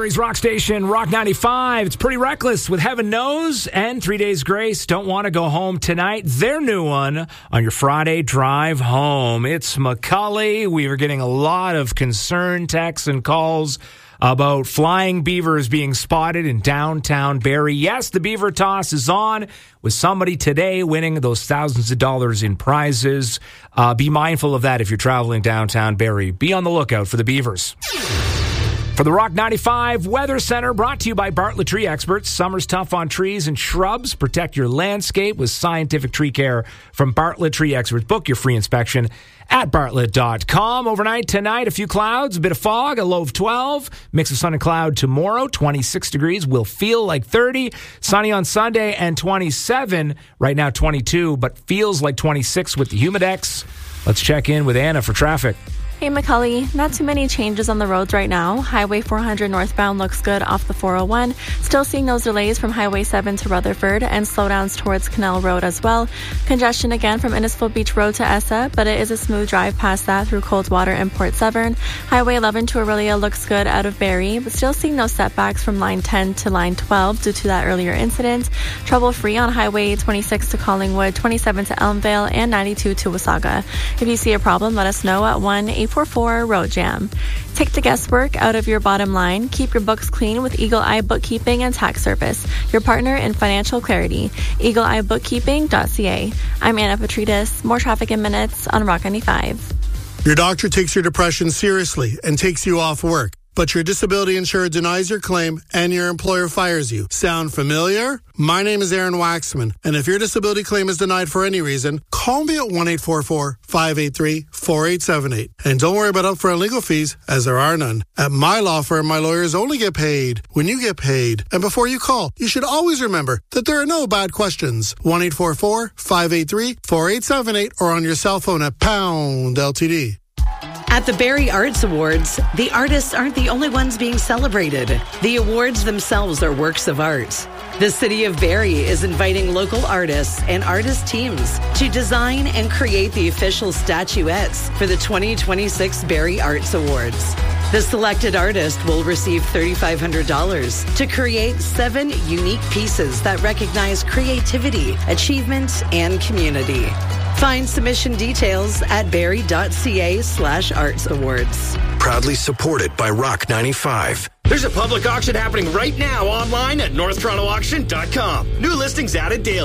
Barrie's rock station, Rock 95. It's Pretty Reckless with Heaven Knows and 3 Days Grace. Don't want to go home tonight. Their new one on your Friday drive home. It's Macaulay. We are getting a lot of concern texts and calls about flying beavers being spotted in downtown Barrie. Yes, the beaver toss is on with somebody today winning those thousands of dollars in prizes. Be mindful of that if you're traveling downtown Barrie. Be on the lookout for the beavers. For the Rock 95 Weather Center, brought to you by Bartlett Tree Experts. Summer's tough on trees and shrubs. Protect your landscape with scientific tree care from Bartlett Tree Experts. Book your free inspection at bartlett.com. Overnight tonight, a few clouds, a bit of fog, a low of 12. Mix of sun and cloud tomorrow, 26 degrees. Will feel like 30. Sunny on Sunday and 27. Right now 22, but feels like 26 with the Humidex. Let's check in with Anna for traffic. Hey, Macaulay. Not too many changes on the roads right now. Highway 400 northbound looks good off the 401. Still seeing those delays from Highway 7 to Rutherford and slowdowns towards Canal Road as well. Congestion again from Innisfil Beach Road to Essa, but it is a smooth drive past that through Coldwater and Port Severn. Highway 11 to Aurelia looks good out of Barrie, but still seeing those setbacks from line 10 to line 12 due to that earlier incident. Trouble-free on Highway 26 to Collingwood, 27 to Elmvale, and 92 to Wasaga. If you see a problem, let us know at 1-844-ROAD JAM. Take the guesswork out of your bottom line. Keep your books clean with Eagle Eye Bookkeeping and Tax Service, your partner in financial clarity. EagleEyeBookkeeping.ca. I'm Anna Petridis. More traffic in minutes on Rock 95. Your doctor takes your depression seriously and takes you off work, but your disability insurer denies your claim and your employer fires you. Sound familiar? My name is Aaron Waxman, and if your disability claim is denied for any reason, call me at 1-844-583-4878. And don't worry about upfront legal fees, as there are none. At my law firm, my lawyers only get paid when you get paid. And before you call, you should always remember that there are no bad questions. 1-844-583-4878 or on your cell phone at pound LTD. At the Barrie Arts Awards, the artists aren't the only ones being celebrated. The awards themselves are works of art. The City of Barrie is inviting local artists and artist teams to design and create the official statuettes for the 2026 Barrie Arts Awards. The selected artist will receive $3,500 to create 7 unique pieces that recognize creativity, achievement, and community. Find submission details at barrie.ca/arts awards. Proudly supported by Rock 95. There's a public auction happening right now online at northtorontoauction.com. New listings added daily.